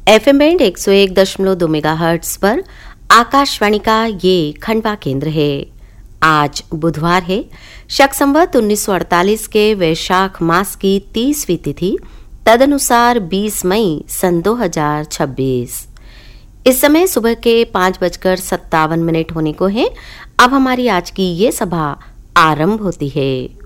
FM band 101.2 megahertz पर आकाशवाणी का ये खंडवा केंद्र है। आज बुधवार है, शक संवत 1948 के वैशाख मास की 30वीं तिथि, तदनुसार 20 मई सन 2026। इस समय सुबह के 5:57 होने को है। अब हमारी आज की ये सभा आरंभ होती है।